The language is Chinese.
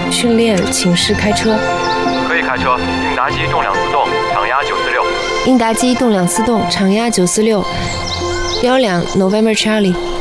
训练，请示开车。 可以开车。应答机动两自动，场压946。 应答机动两自动，场压946。12 November Charlie。